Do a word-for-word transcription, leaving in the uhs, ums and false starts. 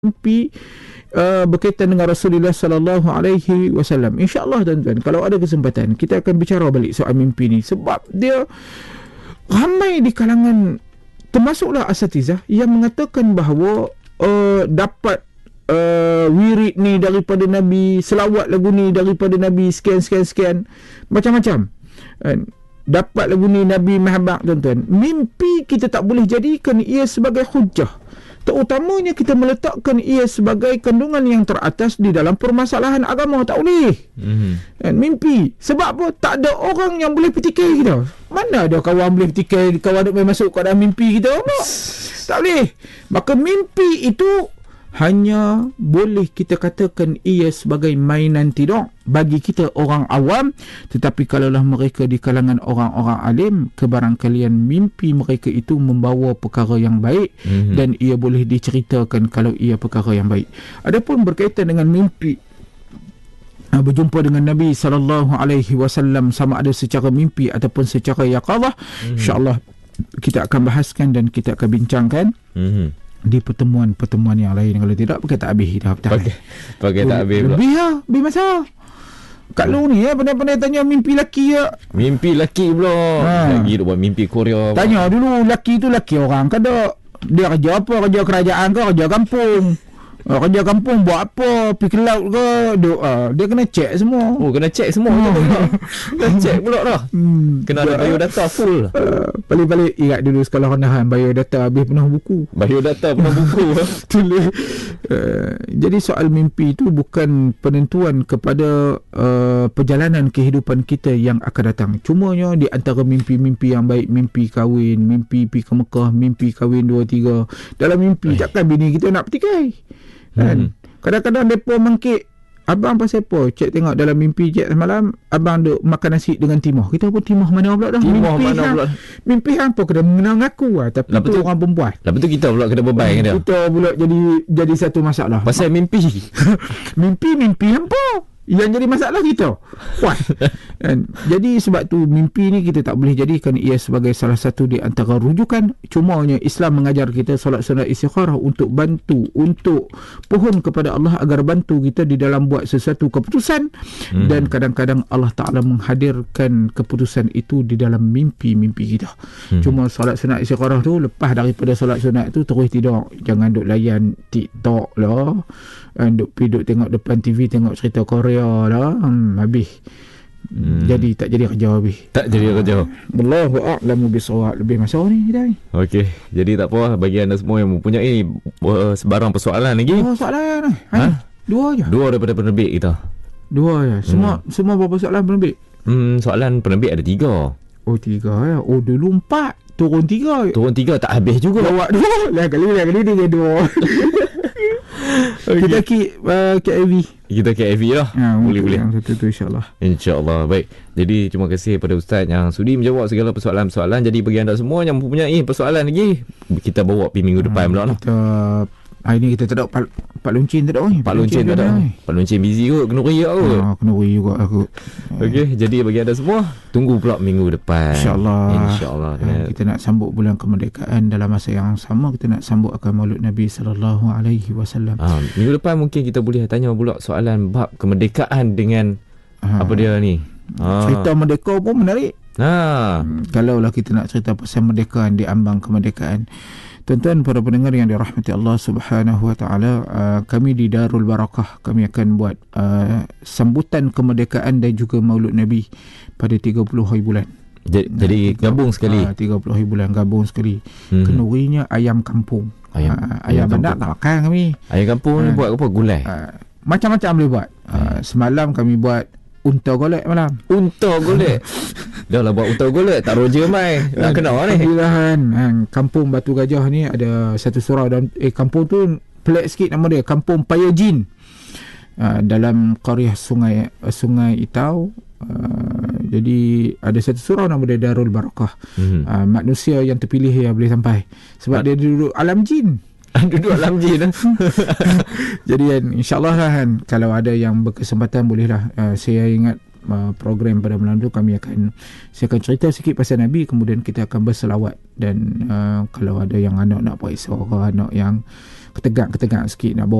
mimpi uh, berkaitan dengan Rasulullah sallallahu alaihi wasallam. Insya-Allah tuan-tuan, kalau ada kesempatan kita akan bicara balik soal mimpi ni, sebab dia ramai di kalangan termasuklah asatizah yang mengatakan bahawa uh, dapat uh, wirid ni daripada Nabi, selawat lagu ni daripada Nabi, sekian sekian sekian macam-macam. Uh, dapat lagu ni Nabi Muhammad, tuan-tuan. Mimpi kita tak boleh jadikan ia sebagai hujah. Terutamanya kita meletakkan ia sebagai kandungan yang teratas di dalam permasalahan agama. Tak boleh. Mm-hmm. Dan mimpi. Sebab apa? Tak ada orang yang boleh petikai kita. Mana ada kawan boleh petikai, kawan boleh masuk ke dalam mimpi kita? Tak, tak boleh. Maka mimpi itu hanya boleh kita katakan ia sebagai mainan tidur bagi kita orang awam. Tetapi kalaulah mereka di kalangan orang-orang alim, kebarangkalian mimpi mereka itu membawa perkara yang baik, mm-hmm. dan ia boleh diceritakan kalau ia perkara yang baik. Adapun berkaitan dengan mimpi berjumpa dengan Nabi sallallahu alaihi wasallam, sama ada secara mimpi ataupun secara yaqadhah, mm-hmm. insya-Allah kita akan bahaskan dan kita akan bincangkan, mm-hmm. di pertemuan-pertemuan yang lain. Kalau tidak, pakai tak habis dah. Pakai, pakai tak habis pula. Lebih lah, lebih masa. Kat lu ni eh, pandai-pandai tanya mimpi laki ya. Mimpi laki pula. Ha. Lagi buat mimpi Korea. Tanya pula. Dulu laki tu laki orang. Kada dia kerja apa? Kerja kerajaan ke? Kerja kampung? Uh, kerja kampung buat apa? Pergi ke laut ke? Dia, uh, dia kena cek semua. Oh, kena cek semua. Kena cek pula dah. Hmm, kena ada biodata full. Uh, Balik-balik ingat dulu sekolah rendahan, biodata habis penuh buku. Biodata penuh buku. Tulis. Uh, jadi soal mimpi itu bukan penentuan kepada uh, perjalanan kehidupan kita yang akan datang. Cumanya di antara mimpi-mimpi yang baik, mimpi kahwin, mimpi pergi ke Mekah, mimpi kahwin dua tiga. Dalam mimpi, takkan bini kita nak petikai. Kan? Hmm. Kadang-kadang mereka mengkik, abang pasal apa? Cik tengok dalam mimpi cik semalam, abang duk makan nasi dengan timah. Kita pun timah mana pula dah? Timah mimpi mana hang, pula? Mimpi hang apa kena mengenal aku lah. Tapi tu orang perempuan. Lepas tu kita pula kena beban kan dia? Kita pula jadi jadi satu masalah. Pasal mimpi. Mimpi-mimpi apa? Yang jadi masalah kita. Wah. Dan jadi sebab tu mimpi ni kita tak boleh jadikan ia sebagai salah satu di antara rujukan. Cumanya Islam mengajar kita solat sunat istikharah untuk bantu, untuk pohon kepada Allah agar bantu kita di dalam buat sesuatu keputusan. Hmm. Dan kadang-kadang Allah Ta'ala menghadirkan keputusan itu di dalam mimpi-mimpi kita. Hmm. Cuma solat sunat istikharah tu, lepas daripada solat sunat tu terus tidur. Jangan duk layan TikTok lah, duk pergi duk tengok depan T V, tengok cerita Korea lah, hmm, habis. Hmm. Jadi tak jadi kerja habis. Tak jadi kerja. Wallahu a'lamu bissawab. Lebih masa ni dah ni. Okey, jadi tak apa bagi anda semua yang mempunyai uh, sebarang persoalan lagi. Oh, soalan ni. Ha? Dua je. Dua daripada penerbit kita. Dua je. Semua hmm. semua berapa soalan penerbit? Hmm, soalan penerbit ada tiga. Oh, tiga ya. Oh, dulu empat. Turun tiga. Turun tiga tak habis juga. Bawa dua. Lain kali, lain kali dia dua. Okay. Kita K, uh, K I V. Kita K I V lah. Ya, boleh-boleh. Yang satu tu insya-Allah. Insya-Allah. Baik. Jadi terima kasih kepada Ustaz yang sudi menjawab segala persoalan-persoalan. Jadi bagi anda semua yang mempunyai persoalan lagi, kita bawa pergi minggu depan hmm, pula lah. Kita hari ni kita tak ada Pak, Pak Luncin tak ada ni. Pak Luncin tak ada. Pak Luncin busy kot, kena riak kot. Ha, kena riak juga aku. Okey, jadi bagi anda semua, tunggu pula minggu depan. Insya-Allah. Insya-Allah. Ha, kita nak sambut bulan kemerdekaan dalam masa yang sama, kita nak sambut akan Maulud Nabi sallallahu alaihi wasallam. Ha, minggu depan mungkin kita boleh tanya pula soalan bab kemerdekaan dengan ha. apa dia ni? Ha. Cerita merdeka pun menarik. Ha. Hmm, kalaulah kita nak cerita pasal kemerdekaan di ambang kemerdekaan. Tuan-tuan para pendengar yang dirahmati Allah Subhanahu Wa Taala, uh, kami di Darul Barakah kami akan buat uh, sambutan kemerdekaan dan juga Maulud Nabi pada tiga puluh hari bulan. Jadi, nah, jadi gabung sekali. Uh, tiga puluh hari bulan gabung sekali. Hmm. Kendurinya ayam kampung. Ayam, uh, ayam, ayam bandar tak makan kami. Ayam kampung uh, ni buat apa? Gulai. Uh, macam-macam boleh buat. Uh, semalam kami buat unta golek malam. Unta golek. Dah lah buat unta golek, tak roja mai. Nak kenal ni. Alhamdulillah. Kampung Batu Gajah ni ada satu surau dan eh kampung tu pelik sikit nama dia, Kampung Payajin. Uh, dalam qaryah Sungai uh, Sungai Itau. Uh, jadi ada satu surau nama dia Darul Barakah. Mm-hmm. Uh, manusia yang terpilih yang boleh sampai sebab Ma- dia duduk alam jin. Duduk alam jin. Jadi kan, insya-Allah lah kan, kalau ada yang berkesempatan bolehlah, uh, saya ingat uh, program pada malam tu kami akan saya akan cerita sikit pasal Nabi, kemudian kita akan berselawat. Dan uh, kalau ada yang anak nak periksa ke, anak yang ketegang-ketegang sikit nak bawa